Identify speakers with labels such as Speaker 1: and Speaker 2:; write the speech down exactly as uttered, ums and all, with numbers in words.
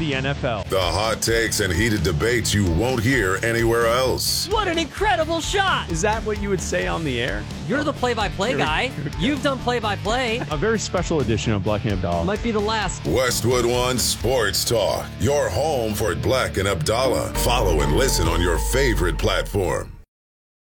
Speaker 1: the N F L.
Speaker 2: The hot takes and heated debates you won't hear anywhere else.
Speaker 3: What an incredible shot!
Speaker 1: Is that what you would say on the air?
Speaker 3: You're the play-by-play guy. You've done play-by-play.
Speaker 1: A very special edition of Black and Abdallah.
Speaker 3: Might be the last.
Speaker 2: Westwood One Sports Talk, your home for Black and Abdallah. Follow and listen on your favorite platform.